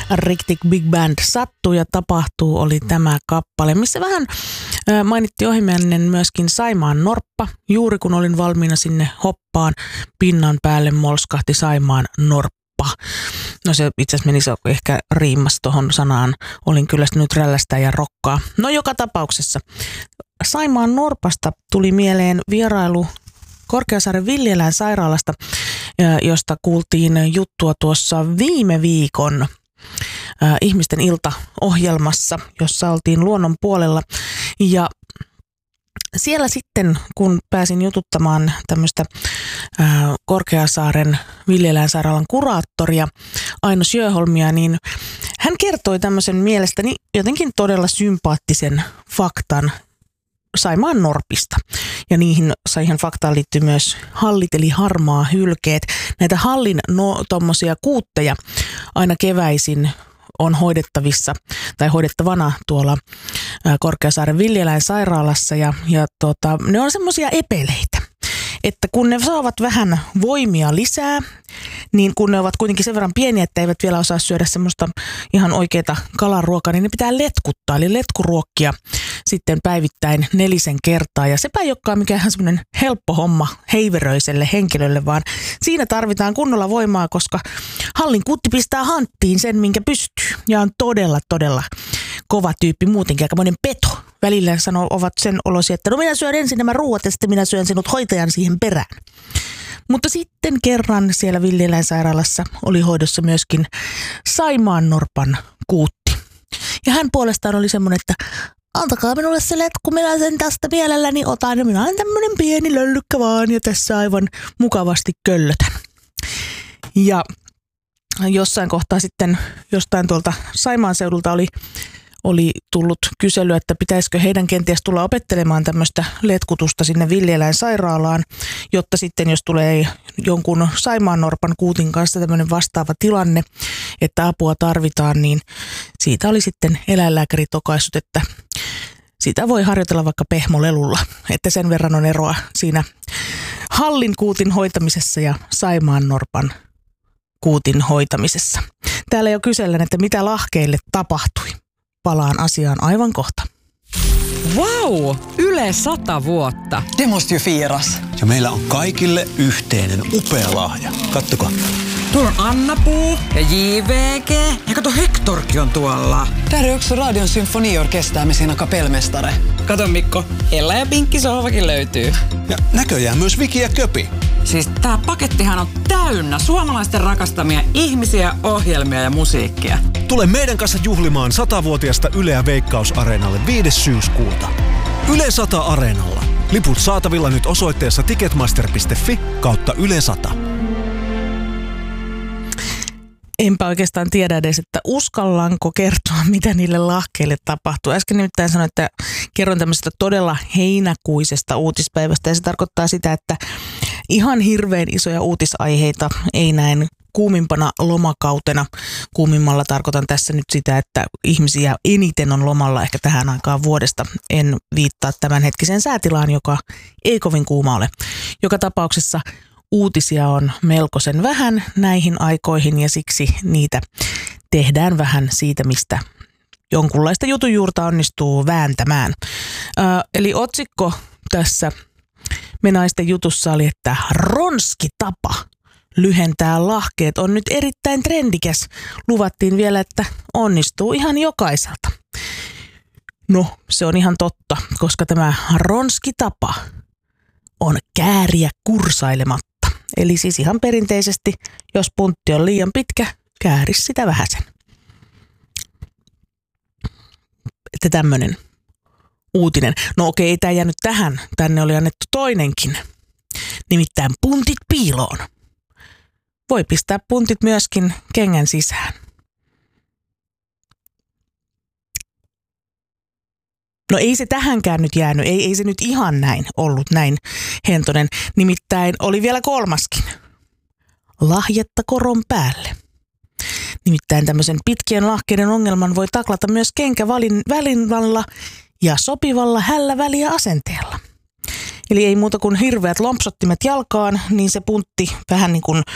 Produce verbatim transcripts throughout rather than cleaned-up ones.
Riktig Big Band Sattuu ja tapahtuu oli tämä kappale, missä vähän mainittiin ohimennen myöskin Saimaan norppa. Juuri kun olin valmiina sinne hoppaan, pinnan päälle molskahti Saimaan norppa. No se itse asiassa meni se ehkä riimas tuohon sanaan. Olin kyllä nyt rällästää ja rokkaa. No joka tapauksessa Saimaan norpasta tuli mieleen vierailu Korkeasaaren Villieläin sairaalasta, josta kuultiin juttua tuossa viime viikon äh, Ihmisten ilta-ohjelmassa, jossa oltiin luonnon puolella. Ja siellä sitten, kun pääsin jututtamaan tämmöistä äh, Korkeasaaren Villieläin sairaalan kuraattoria Aino Sjöholmia, niin hän kertoi tämmöisen mielestäni jotenkin todella sympaattisen faktan Saimaan norpista. Ja niihin, siihen faktaan liittyy myös hallit eli harmaa hylkeet. Näitä hallin no, tommosia kuutteja aina keväisin on hoidettavissa tai hoidettavana tuolla Korkeasaaren Villieläin sairaalassa ja, ja tota, ne on semmoisia epeleitä, että kun ne saavat vähän voimia lisää, niin kun ne ovat kuitenkin sen verran pieniä, että eivät vielä osaa syödä semmoista ihan oikeaa kalaruokaa, niin ne pitää letkuttaa, eli letkuruokkia sitten päivittäin nelisen kertaa. Ja sepä ei olekaan mikään semmoinen helppo homma heiveröiselle henkilölle, vaan siinä tarvitaan kunnolla voimaa, koska hallin kuutti pistää hanttiin sen, minkä pystyy. Ja on todella, todella kova tyyppi muutenkin, aika monen peto. Välillä sanoo, ovat sen olosia, että no minä syön ensin nämä ruuat ja sitten minä syön sinut hoitajan siihen perään. Mutta sitten kerran siellä Villieläin sairaalassa oli hoidossa myöskin Saimaan norpan kuutti. Ja hän puolestaan oli semmoinen, että antakaa minulle se letku, minä sen tästä mielelläni otan. Ja minä olen tämmöinen pieni löllykkä vaan ja tässä aivan mukavasti köllötän. Ja jossain kohtaa sitten jostain tuolta Saimaan seudulta oli oli tullut kysely, että pitäisikö heidän kenties tulla opettelemaan tämmöistä letkutusta sinne Villieläin sairaalaan, jotta sitten jos tulee jonkun Saimaan norpan kuutin kanssa tämmöinen vastaava tilanne, että apua tarvitaan, niin siitä oli sitten eläinlääkäri tokaissut, että sitä voi harjoitella vaikka pehmolelulla, että sen verran on eroa siinä hallin kuutin hoitamisessa ja Saimaan norpan kuutin hoitamisessa. Täällä jo kysellään, että mitä lahkeille tapahtui. Palaan asiaan aivan kohta. Wow! Yle sata vuotta. Det måste ju firas. Ja meillä on kaikille yhteinen upea lahja. Kattokaa. Tuolla on Anna-Puu ja J V G. Ja kato, Hektorkin on tuolla. Där är också Radion symfoniorkester med sina kapellmästare. Kato Mikko, Ella ja Pinkki sohvakin löytyy. Ja näköjään myös Viki ja Köpi. Siis tää pakettihan on täynnä suomalaisten rakastamia ihmisiä, ohjelmia ja musiikkia. Tule meidän kanssa juhlimaan satavuotiaasta Yleä Veikkaus-areenalle viides syyskuuta. Yle sata Areenalla. Liput saatavilla nyt osoitteessa ticketmaster piste fi kautta Yle sata. Enpä oikeastaan tiedä edes, että uskallanko kertoa, mitä niille lahkeille tapahtuu. Äsken nimittäin sanoin, että kerron tämmöisestä todella heinäkuisesta uutispäivästä. Ja se tarkoittaa sitä, että ihan hirveän isoja uutisaiheita ei näin kuumimpana lomakautena. Kuumimmalla tarkoitan tässä nyt sitä, että ihmisiä eniten on lomalla ehkä tähän aikaan vuodesta. En viittaa tämänhetkiseen säätilaan, joka ei kovin kuuma ole. Joka tapauksessa uutisia on melkoisen vähän näihin aikoihin ja siksi niitä tehdään vähän siitä, mistä jonkunlaista jutujuurta onnistuu vääntämään. Ö, eli otsikko tässä Me naisten jutussa oli, että ronskitapa lyhentää lahkeet on nyt erittäin trendikäs. Luvattiin vielä, että onnistuu ihan jokaiselta. No, se on ihan totta, koska tämä ronskitapa on kääriä kursailematta. Eli siis ihan perinteisesti, jos puntti on liian pitkä, kääri sitä vähäsen. Että tämmöinen uutinen. No okei, ei tämä jäänyt tähän. Tänne oli annettu toinenkin. Nimittäin puntit piiloon. Voi pistää puntit myöskin kengän sisään. No ei se tähänkään nyt jäänyt, ei, ei se nyt ihan näin ollut näin hentonen. Nimittäin oli vielä kolmaskin. Lahjetta koron päälle. Nimittäin tämmöisen pitkien lahkeiden ongelman voi taklata myös kenkävalin välinvalla ja sopivalla hällä väliä asenteella. Eli ei muuta kuin hirveät lompsottimet jalkaan, niin se puntti vähän niin kuin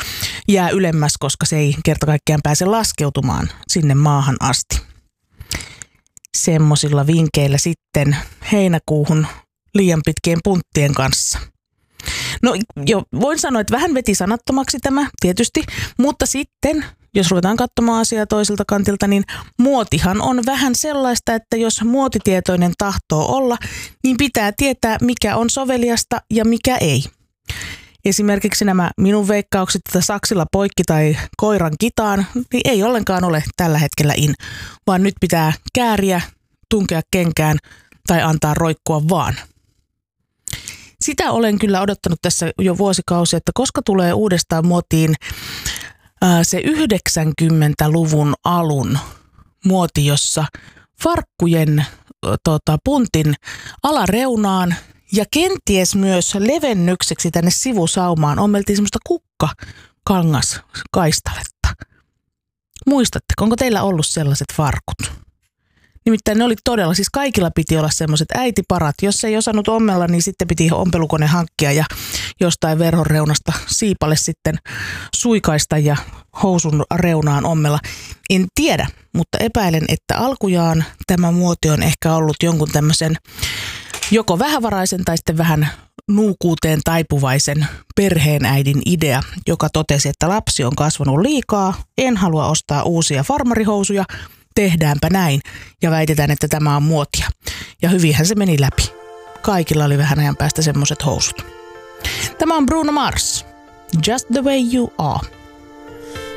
jää ylemmäs, koska se ei kerta kaikkiaan pääse laskeutumaan sinne maahan asti. Semmosilla vinkeillä sitten heinäkuuhun liian pitkien punttien kanssa. No jo, voin sanoa, että vähän veti sanattomaksi tämä tietysti, mutta sitten jos ruvetaan katsomaan asiaa toiselta kantilta, niin muotihan on vähän sellaista, että jos muotitietoinen tahtoo olla, niin pitää tietää, mikä on soveliasta ja mikä ei. Esimerkiksi nämä minun veikkaukset, että saksilla poikki tai koiran kitaan, niin ei ollenkaan ole tällä hetkellä in, vaan nyt pitää kääriä, tunkea kenkään tai antaa roikkua vaan. Sitä olen kyllä odottanut tässä jo vuosikausia, että koska tulee uudestaan muotiin ää, se yhdeksänkymmentäluvun alun muoti, jossa farkkujen tota, puntin alareunaan ja kenties myös levennykseksi tänne sivusaumaan ommeltiin semmoista kukkakangaskaistaletta. Muistatteko, onko teillä ollut sellaiset farkut? Nimittäin ne oli todella, siis kaikilla piti olla semmoiset äitiparat. Jos ei osannut ommella, niin sitten piti ompelukone hankkia ja jostain verhon reunasta siipalle sitten suikaista ja housun reunaan ommella. En tiedä, mutta epäilen, että alkujaan tämä muoti on ehkä ollut jonkun tämmöisen joko vähävaraisen tai sitten vähän nuukuuteen taipuvaisen perheenäidin idea, joka totesi, että lapsi on kasvanut liikaa, en halua ostaa uusia farmarihousuja, tehdäänpä näin ja väitetään, että tämä on muotia. Ja hyvinhän se meni läpi. Kaikilla oli vähän ajan päästä semmoiset housut. Tämä on Bruno Mars. Just the way you are.